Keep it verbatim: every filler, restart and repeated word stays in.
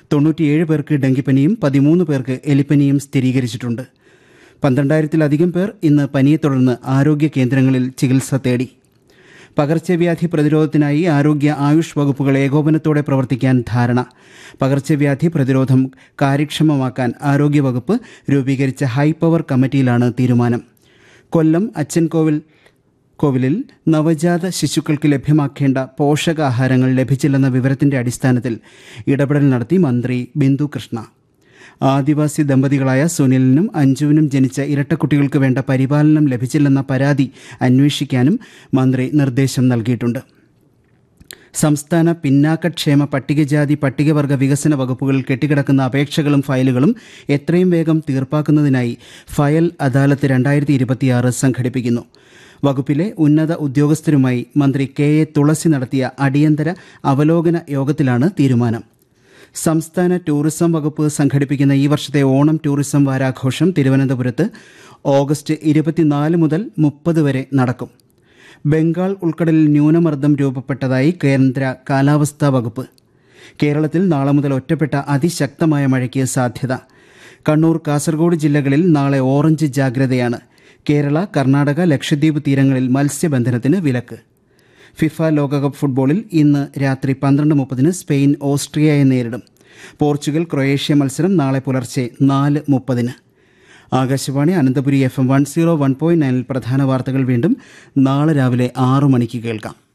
തൊണ്ണൂറ്റിയേഴ് പേർക്ക് ഡെങ്കിപ്പനിയും പതിമൂന്ന് പേർക്ക് എലിപ്പനിയും സ്ഥിരീകരിച്ചിട്ടുണ്ട്. പന്ത്രണ്ടായിരത്തിലധികം പേർ ഇന്ന് പനിയെ തുടർന്ന് ആരോഗ്യ കേന്ദ്രങ്ങളിൽ ചികിത്സ തേടി. പകർച്ചവ്യാധി പ്രതിരോധത്തിനായി ആരോഗ്യ ആയുഷ് വകുപ്പുകൾ ഏകോപനത്തോടെ പ്രവർത്തിക്കാൻ ധാരണ. പകർച്ചവ്യാധി പ്രതിരോധം കാര്യക്ഷമമാക്കാൻ ആരോഗ്യവകുപ്പ് രൂപീകരിച്ച ഹൈപവർ കമ്മിറ്റിയിലാണ് തീരുമാനം. കൊല്ലം അച്ചൻകോവിൽ കോവിലിൽ നവജാത ശിശുക്കൾക്ക് ലഭ്യമാക്കേണ്ട പോഷകാഹാരങ്ങൾ ലഭിച്ചില്ലെന്ന വിവരത്തിന്റെ അടിസ്ഥാനത്തിൽ ഇടപെടൽ നടത്തി മന്ത്രി ബിന്ദു കൃഷ്ണ. ആദിവാസി ദമ്പതികളായ സുനിലിനും അഞ്ജുവിനും ജനിച്ച ഇരട്ടക്കുട്ടികൾക്ക് വേണ്ട പരിപാലനം ലഭിച്ചില്ലെന്ന പരാതി അന്വേഷിക്കാനും മന്ത്രി നിർദ്ദേശം നൽകിയിട്ടുണ്ട്. സംസ്ഥാന പിന്നാക്കക്ഷേമ പട്ടികജാതി പട്ടികവർഗ വികസന വകുപ്പുകളിൽ കെട്ടിക്കിടക്കുന്ന അപേക്ഷകളും ഫയലുകളും എത്രയും വേഗം തീർപ്പാക്കുന്നതിനായി ഫയൽ അദാലത്ത് രണ്ടായിരത്തി ഇരുപത്തിയാറ് സംഘടിപ്പിക്കുന്നു. വകുപ്പിലെ ഉന്നത ഉദ്യോഗസ്ഥരുമായി മന്ത്രി കെ എ തുളസി നടത്തിയ അടിയന്തര അവലോകന യോഗത്തിലാണ് തീരുമാനം. സംസ്ഥാന ടൂറിസം വകുപ്പ് സംഘടിപ്പിക്കുന്ന ഈ വർഷത്തെ ഓണം ടൂറിസം വാരാഘോഷം തിരുവനന്തപുരത്ത് ഓഗസ്റ്റ് ഇരുപത്തിനാല് മുതൽ മുപ്പത് വരെ നടക്കും. ബംഗാൾ ഉൾക്കടലിൽ ന്യൂനമർദ്ദം രൂപപ്പെട്ടതായി കേന്ദ്ര കാലാവസ്ഥാ വകുപ്പ്. കേരളത്തിൽ നാളെ മുതൽ ഒറ്റപ്പെട്ട അതിശക്തമായ മഴയ്ക്ക് സാധ്യത. കണ്ണൂർ, കാസർഗോഡ് ജില്ലകളിൽ നാളെ ഓറഞ്ച് ജാഗ്രതയാണ്. കേരള, കർണാടക, ലക്ഷദ്വീപ് തീരങ്ങളിൽ മത്സ്യബന്ധനത്തിന് വിലക്ക്. ഫിഫ ലോകകപ്പ് ഫുട്ബോളിൽ ഇന്ന് രാത്രി പന്ത്രണ്ട് മുപ്പതിന് സ്പെയിൻ ഓസ്ട്രിയയെ നേരിടും. പോർച്ചുഗൽ ക്രൊയേഷ്യ മത്സരം നാളെ പുലർച്ചെ നാല് മുപ്പതിന്. Akashvani Ananthapuri F M one zero one point നയനിൽ പ്രധാന വാർത്തകൾ വീണ്ടും നാളെ രാവിലെ ആറു മണിക്ക് കേൾക്കാം.